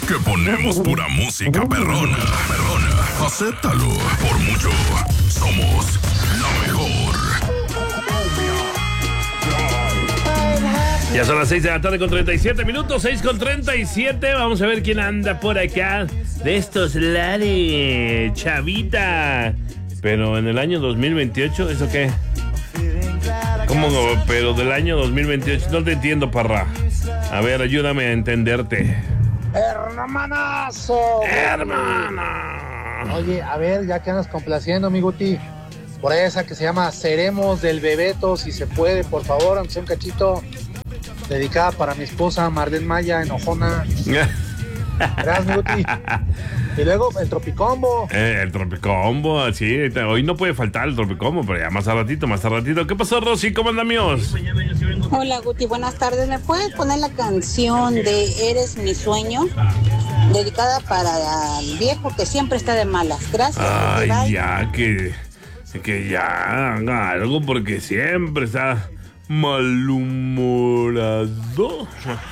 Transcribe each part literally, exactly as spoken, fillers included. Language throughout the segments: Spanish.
que ponemos pura música perrona. Perrona. Acéptalo. Por mucho, somos la mejor. Ya son las seis de la tarde con treinta y siete minutos, seis con treinta y siete. Vamos a ver quién anda por acá de estos lares, chavita. Pero en el año dos mil veintiocho, ¿eso qué? ¿Cómo? Pero del año dos mil veintiocho, no te entiendo, parra. A ver, ayúdame a entenderte. ¡Hermanazo! ¡Hermana! Oye, a ver, ya que andas complaciendo, mi Guti, por esa que se llama Seremos del Bebeto, si se puede, por favor, aunque sea un cachito, dedicada para mi esposa Marlene Maya, enojona. Gracias, mi Guti. Y luego el Tropicombo. Eh, el Tropicombo, sí, hoy no puede faltar el Tropicombo, pero ya más a ratito, más a ratito. ¿Qué pasó, Rosy? ¿Cómo andamos? Hola, Guti, buenas tardes. ¿Me puedes poner la canción de Eres mi sueño? Dedicada para el viejo que siempre está de malas. Gracias. Ay, Guti, ya, que, que ya haga algo porque siempre está malhumorado.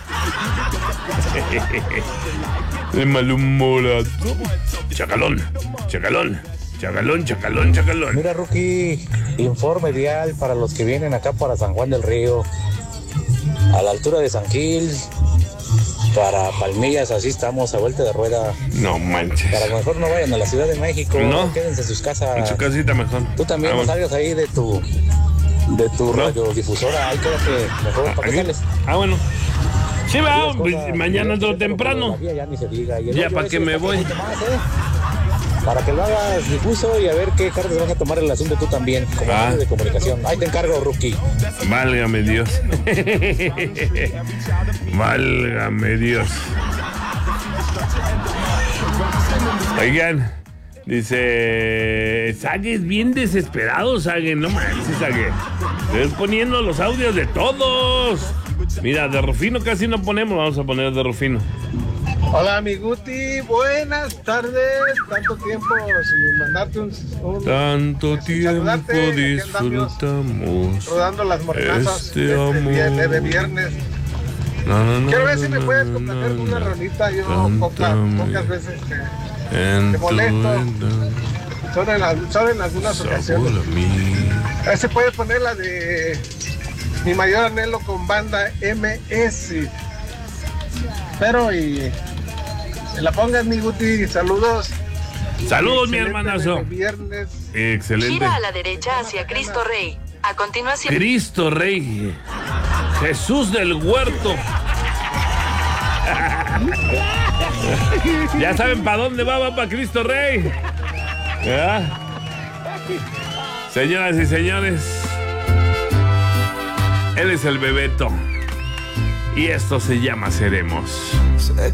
De malhumorado. Chacalón, chacalón, chacalón, chacalón, chacalón. Mira, Rookie, informe vial para los que vienen acá para San Juan del Río, a la altura de San Gil, para Palmillas, así estamos, a vuelta de rueda. No manches. Para que mejor no vayan a la Ciudad de México, no, quédense en sus casas. En su casita mejor. Tú también ah, no bueno. salgas ahí de tu de tu ¿No? radiodifusora, ahí quédate mejor, ¿para qué sales? Ah, bueno. Sí, va, pues, cosas, mañana el todo teléfono, temprano. la vía ya ni se diga, y el Ya, hoyo ¿para ese qué me está voy? poquito más, ¿eh? Para que lo hagas difuso y a ver qué cartas vas a tomar el asunto tú también, como Ah. medio de comunicación. Ahí te encargo, Rookie. Válgame Dios. Válgame Dios. Oigan, dice Sague es bien desesperado, Sague. No manches, Sague. Estás poniendo los audios de todos. Mira, de Rufino casi no ponemos. Vamos a poner de Rufino. Hola, mi Guti, buenas tardes. Tanto tiempo sin mandarte un... un Tanto sin tiempo saludarte, aquí disfrutamos rodando las morenazas este de, amor. de, de viernes. No, no, no, Quiero ver si me no, puedes no, complacer no, con una no. rolita. Yo Tanto poca- amor. pocas veces te, En te molesto. tu Solo en, la- solo en algunas ocasiones. sabor a mí. A ver si puedes poner la de Mi Mayor Anhelo con Banda M S. Pero y que la pongas, mi Guti. Saludos. Saludos, mi Excelente hermanazo. Viernes. Excelente. Gira a la derecha hacia Cristo Rey. A continuación. Cristo Rey. Jesús del huerto. Ya saben para dónde va, va para Cristo Rey. ¿Verdad? Señoras y señores, él es el Bebeto. Y esto se llama Seremos. Sé